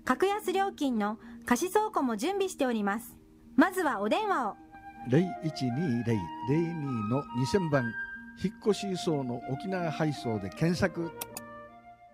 格安料金の貸し倉庫も準備しております。まずはお電話を。 0120-02の2000番、引っ越し層の沖縄配送で検索。